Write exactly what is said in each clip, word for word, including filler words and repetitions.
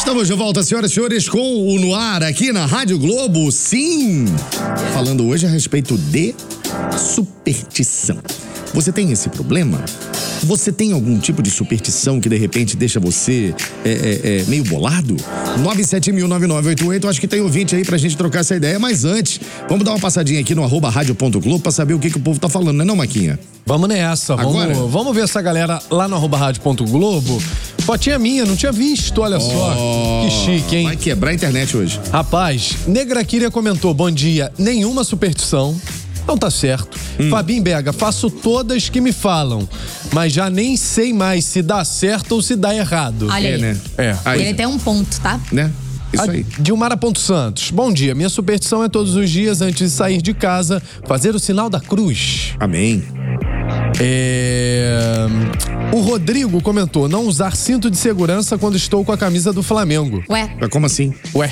Estamos de volta, senhoras e senhores, com o No Ar aqui na Rádio Globo. Sim! Falando hoje a respeito de superstição. Você tem esse problema? Você tem algum tipo de superstição que de repente deixa você é, é, é, meio bolado? nove sete mil nove nove oito oito, acho que tem ouvinte aí pra gente trocar essa ideia, mas antes, vamos dar uma passadinha aqui no arroba rádio ponto globo pra saber o que, que o povo tá falando, não é não, Maquinha? Vamos nessa, Agora? vamos, vamos ver essa galera lá no arroba rádio ponto globo. Fotinha minha, não tinha visto, olha Oh, só. Que chique, hein? Vai quebrar a internet hoje. Rapaz, Negra Kíria comentou, bom dia, nenhuma superstição. Não tá certo. Hum. Fabinho Bega, faço todas que me falam, mas já nem sei mais se dá certo ou se dá errado. Olha É, aí. né? É. Aí, Ele tem um ponto, tá? né? Isso aí. A Dilmara Ponto Santos, bom dia. Minha superstição é todos os dias, antes de sair de casa, fazer o sinal da cruz. Amém. É... O Rodrigo comentou, não usar cinto de segurança quando estou com a camisa do Flamengo. Ué, Mas como assim? Ué.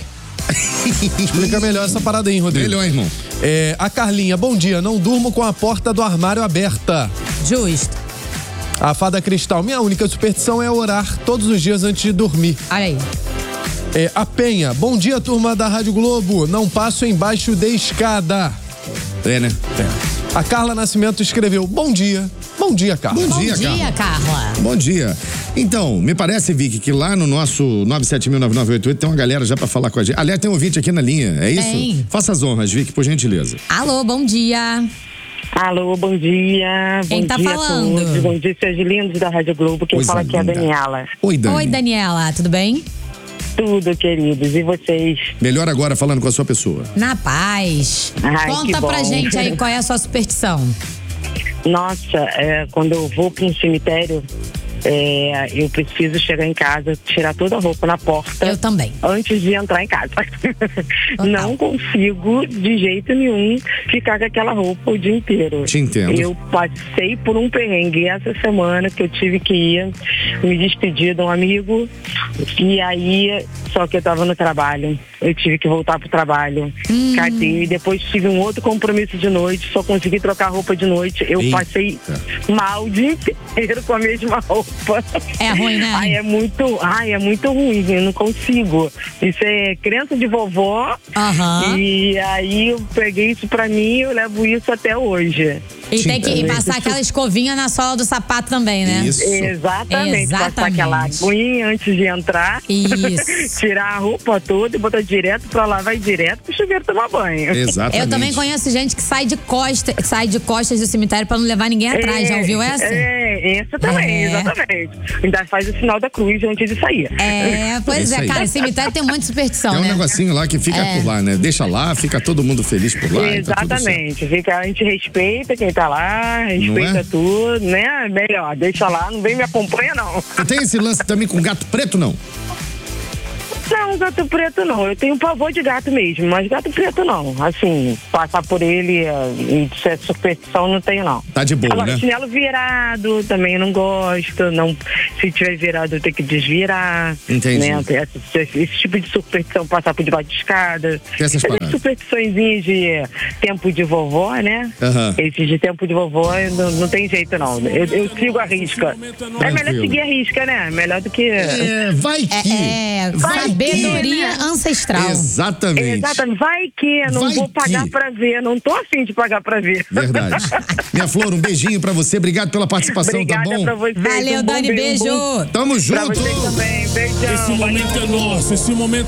Explica melhor essa parada aí, Rodrigo. Melhor, irmão. É, a Carlinha, bom dia. Não durmo com a porta do armário aberta. justo. A Fada Cristal, minha única superstição é orar todos os dias antes de dormir. Olha aí. É, a Penha, bom dia, turma da Rádio Globo. Não passo embaixo de escada. É, né? A Carla Nascimento escreveu, bom dia. Bom dia, Carla. Bom Bom dia, dia, Carla. Carla. Bom dia. Então, me parece, Vicky, que lá no nosso nove sete mil nove nove oito oito tem uma galera já pra falar com a gente. Aliás, tem um ouvinte aqui na linha, é isso? Tem. Faça as honras, Vicky, por gentileza. Alô, bom dia. Alô, bom dia. Quem bom tá dia falando? a todos. Bom dia, seus lindos da Rádio Globo. Quem Coisa fala aqui é a linda. Daniela. Oi, Dani. Oi, Daniela, tudo bem? Tudo, queridos. E vocês? Melhor agora falando com a sua pessoa. Na paz. Ai, Conta que bom. pra gente aí qual é a sua superstição. Nossa, é, quando eu vou para um cemitério, é, eu preciso chegar em casa, tirar toda a roupa na porta. Eu também. Antes de entrar em casa. Não consigo, de jeito nenhum, ficar com aquela roupa o dia inteiro. Te entendo. Eu passei por um perrengue essa semana que eu tive que ir me despedir de um amigo. E aí, só que eu tava no trabalho. Eu tive que voltar pro trabalho. Hum. Cadê? E depois tive um outro compromisso de noite. Só consegui trocar roupa de noite. Eu Eita. passei mal o dia inteiro com a mesma roupa. É ruim, né? Ai, é muito, ai, é muito ruim, eu não consigo. Isso é crença de vovó. Aham. E aí eu peguei isso pra mim e eu levo isso até hoje. E tem que e passar aquela escovinha na sola do sapato também, né? Isso. Exatamente, passar Exatamente. aquela aguinha antes de entrar. Isso. Tirar a roupa toda e botar direto pra lá, vai direto pro chuveiro tomar banho. Exatamente. Eu também conheço gente que sai de costas, sai de costas do cemitério pra não levar ninguém atrás. Já ouviu essa? É, essa também, É. exatamente. Ainda faz o sinal da cruz antes de sair. É, pois Isso é, aí. cara, cemitério tem um monte de superstição, Tem um né? negocinho lá que fica É. por lá, né? Deixa lá, fica todo mundo feliz por lá. e tá tudo certo. Exatamente. Fica, a gente respeita quem tá lá, respeita é? tudo, né? Melhor, deixa lá, não vem me acompanha, não. Você tem esse lance também com gato preto, não? Não, gato preto não. Eu tenho pavor de gato mesmo, mas gato preto não. Assim, passar por ele eh, e ser superstição não tenho, não. Tá de boa, Agora, né? chinelo virado também eu não gosto. Não, se tiver virado eu tenho que desvirar. Entendi. Né? Esse, esse, esse tipo de superstição, passar por debaixo de escada. Tem essas paradas. Superstiçõezinhas de tempo de vovó, né? Aham. Esses de tempo de vovó não, não tem jeito, não. Eu, eu sigo a risca. É melhor Tranquilo. seguir a risca, né? Melhor do que... É, vai que. É, vai sabedoria que, né? ancestral. Exatamente. Exatamente. Vai que não Vai vou pagar que. pra ver. Não tô afim de pagar pra ver. Verdade. Minha Flor, um beijinho pra você. Obrigado pela participação, Obrigada tá bom? pra vocês. Valeu, Um bom Dani, beijo. beijo. Tamo Pra junto. vocês também. Beijão. Esse momento é nosso, esse momento